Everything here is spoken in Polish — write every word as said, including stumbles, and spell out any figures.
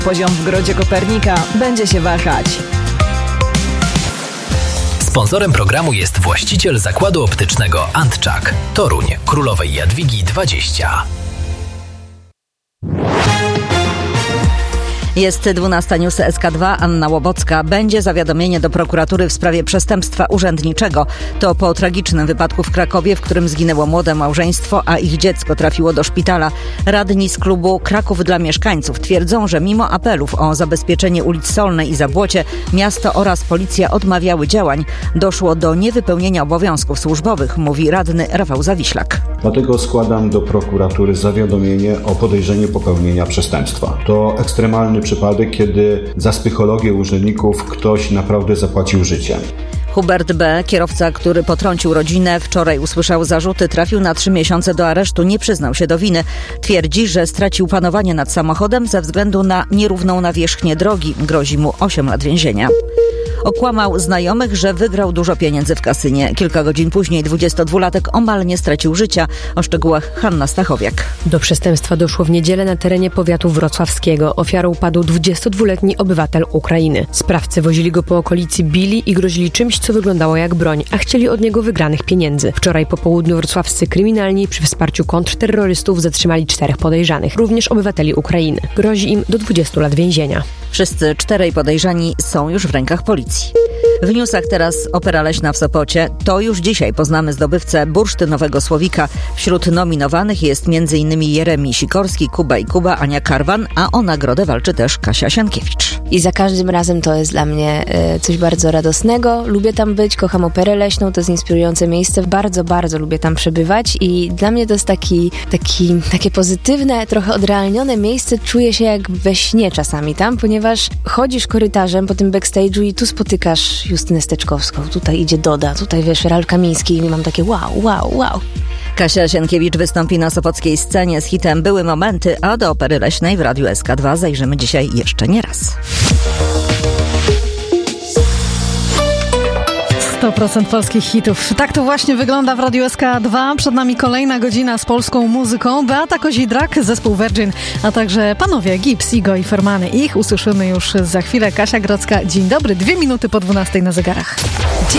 Poziom w Grodzie Kopernika będzie się wahać. Sponsorem programu jest właściciel zakładu optycznego Antczak, Toruń, Królowej Jadwigi dwadzieścia. Jest dwunasta, newsy S K dwa, Anna Łobocka. Będzie zawiadomienie do prokuratury w sprawie przestępstwa urzędniczego. To po tragicznym wypadku w Krakowie, w którym zginęło młode małżeństwo, a ich dziecko trafiło do szpitala. Radni z klubu Kraków dla Mieszkańców twierdzą, że mimo apelów o zabezpieczenie ulic Solnej i Zabłocie, miasto oraz policja odmawiały działań. Doszło do niewypełnienia obowiązków służbowych, mówi radny Rafał Zawiślak. Dlatego składam do prokuratury zawiadomienie o podejrzeniu popełnienia przestępstwa. To ekstremalny przypadek, kiedy za psychologię urzędników ktoś naprawdę zapłacił życiem. Hubert B., kierowca, który potrącił rodzinę, wczoraj usłyszał zarzuty, trafił na trzy miesiące do aresztu, nie przyznał się do winy. Twierdzi, że stracił panowanie nad samochodem ze względu na nierówną nawierzchnię drogi. Grozi mu osiem lat więzienia. Okłamał znajomych, że wygrał dużo pieniędzy w kasynie. Kilka godzin później dwudziestodwulatek omal nie stracił życia. O szczegółach Hanna Stachowiak. Do przestępstwa doszło w niedzielę na terenie powiatu wrocławskiego. Ofiarą padł dwudziestodwuletni obywatel Ukrainy. Sprawcy wozili go po okolicy, bili i grozili czymś, co wyglądało jak broń, a chcieli od niego wygranych pieniędzy. Wczoraj po południu wrocławscy kryminalni przy wsparciu kontrterrorystów zatrzymali czterech podejrzanych, również obywateli Ukrainy. Grozi im do dwudziestu lat więzienia. Wszyscy czterej podejrzani są już w rękach policji. W newsach teraz opera leśna w Sopocie. To już dzisiaj poznamy zdobywcę bursztynowego słowika. Wśród nominowanych jest m.in. Jeremi Sikorski, Kuba i Kuba, Ania Karwan, a o nagrodę walczy też Kasia Sienkiewicz. I za każdym razem to jest dla mnie y, coś bardzo radosnego. Lubię tam być, kocham operę leśną, to jest inspirujące miejsce. Bardzo, bardzo lubię tam przebywać i dla mnie to jest taki, taki, takie pozytywne, trochę odrealnione miejsce. Czuję się jak we śnie czasami tam, ponieważ chodzisz korytarzem po tym backstage'u i tu spotykasz Justynę Steczkowską, tutaj idzie Doda, tutaj wiesz, Ralf Kamiński i mam takie wow, wow, wow. Kasia Sienkiewicz wystąpi na sopockiej scenie z hitem Były momenty, a do opery leśnej w Radiu S K dwa zajrzymy dzisiaj jeszcze nie raz. sto procent polskich hitów. Tak to właśnie wygląda w Radiu S K dwa. Przed nami kolejna godzina z polską muzyką. Beata Kozidrak, zespół Virgin, a także panowie Gibbs, Igo i Fermany. Ich usłyszymy już za chwilę. Kasia Grodzka, dzień dobry. Dwie minuty po dwunastej na zegarach.